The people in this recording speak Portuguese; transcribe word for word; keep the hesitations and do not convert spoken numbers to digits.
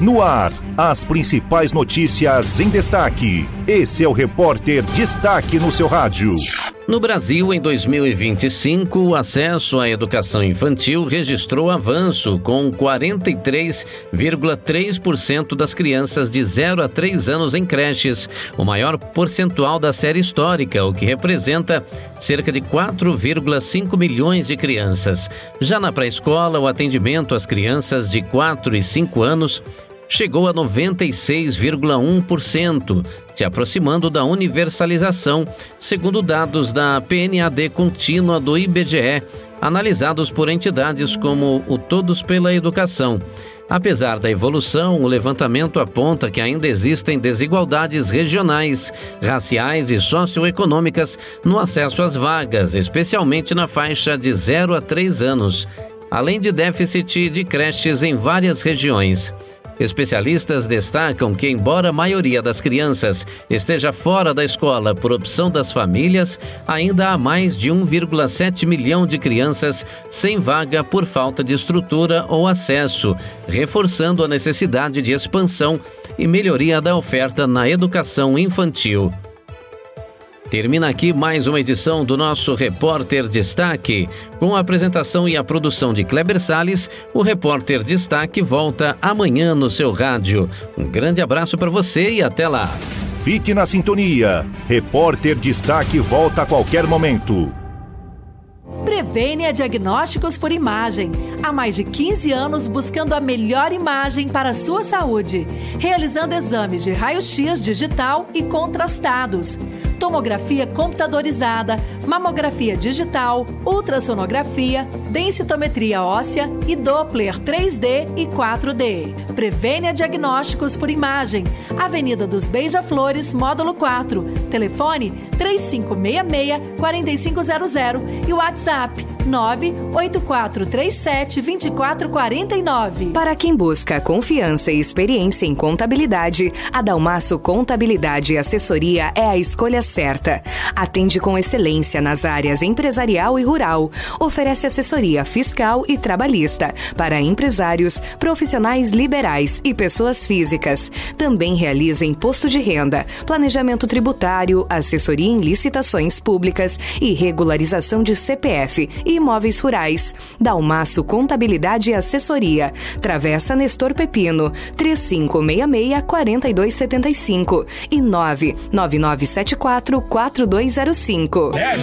No ar, as principais notícias em destaque. Esse é o Repórter Destaque no seu rádio. No Brasil, em dois mil e vinte e cinco, o acesso à educação infantil registrou avanço, com quarenta e três vírgula três por cento das crianças de zero a três anos em creches, o maior percentual da série histórica, o que representa cerca de quatro vírgula cinco milhões de crianças. Já na pré-escola, o atendimento às crianças de quatro e cinco anos chegou a noventa e seis vírgula um por cento, se aproximando da universalização, segundo dados da P N A D contínua do I B G E, analisados por entidades como o Todos pela Educação. Apesar da evolução, o levantamento aponta que ainda existem desigualdades regionais, raciais e socioeconômicas no acesso às vagas, especialmente na faixa de zero a três anos, além de déficit de creches em várias regiões. Especialistas destacam que, embora a maioria das crianças esteja fora da escola por opção das famílias, ainda há mais de um vírgula sete milhão de crianças sem vaga por falta de estrutura ou acesso, reforçando a necessidade de expansão e melhoria da oferta na educação infantil. Termina aqui mais uma edição do nosso Repórter Destaque. Com a apresentação e a produção de Kleber Salles, o Repórter Destaque volta amanhã no seu rádio. Um grande abraço para você e até lá. Fique na sintonia. Repórter Destaque volta a qualquer momento. Prevênia Diagnósticos por Imagem. Há mais de quinze anos buscando a melhor imagem para a sua saúde, realizando exames de raio-x digital e contrastados, tomografia computadorizada, mamografia digital, ultrassonografia, densitometria óssea e Doppler três D e quatro D. Prevênia Diagnósticos por Imagem, Avenida dos Beija-Flores, módulo quatro, telefone três cinco seis seis, quatro cinco zero zero e WhatsApp nove oito quatro três sete, dois quatro quatro nove. Para quem busca confiança e experiência em contabilidade, a Dalmaço Contabilidade e Assessoria é a escolha certa. Atende com excelência nas áreas empresarial e rural. Oferece assessoria fiscal e trabalhista para empresários, profissionais liberais e pessoas físicas. Também realiza imposto de renda, planejamento tributário, assessoria em licitações públicas e regularização de C P F e imóveis rurais. Dalmaço Contabilidade e Assessoria. Travessa Nestor Pepino, três cinco seis seis, quatro dois sete cinco e nove nove nove sete quatro, quatro dois zero cinco.